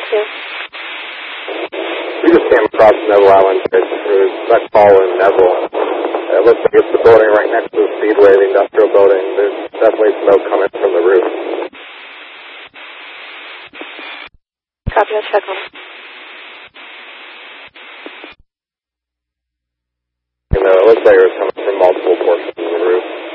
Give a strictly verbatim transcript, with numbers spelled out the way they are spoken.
two. We just came across Neville Island. There's that fall in Neville. It looks like it's the building right next to the Speedway, the industrial building. There's definitely smoke coming from the roof. Copy, I'll check on it. You know, it looks like there's